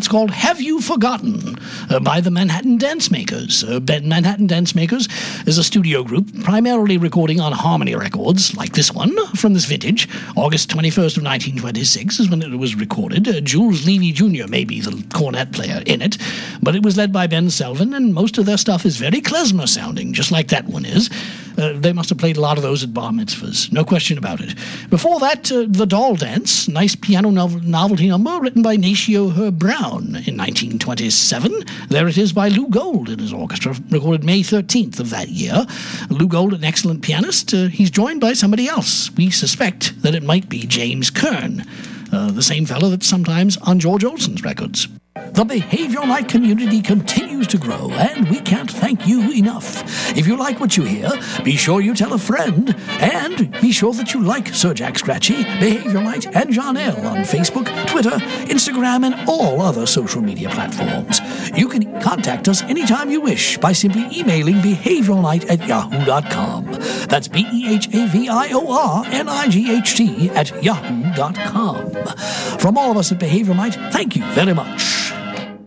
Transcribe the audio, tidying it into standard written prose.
That's called Have You Forgotten by the Manhattan Dance Makers. Manhattan Dance Makers is a studio group primarily recording on Harmony Records, like this one from this vintage. August 21st of 1926 is when it was recorded. Jules Levy Jr. may be the cornet player in it, but it was led by Ben Selvin, and most of their stuff is very klezmer sounding, just like that one is. They must have played a lot of those at bar mitzvahs, no question about it. Before that, The Doll Dance, nice piano novelty number written by Natio Herb Brown in 1927. There it is by Lou Gold and his orchestra, recorded May 13th of that year. Lou Gold, an excellent pianist, he's joined by somebody else. We suspect that it might be James Kern, the same fellow that's sometimes on George Olsen's records. The Behavioral Night community continues to grow, and we can't thank you enough. If you like what you hear, be sure you tell a friend, and be sure that you like Sir Jack Scratchy, Behavioral Night, and John L. on Facebook, Twitter, Instagram, and all other social media platforms. You can contact us anytime you wish by simply emailing behavioralnight@yahoo.com. That's BEHAVIORNIGHT@yahoo.com. From all of us at Behavioral Night, thank you very much.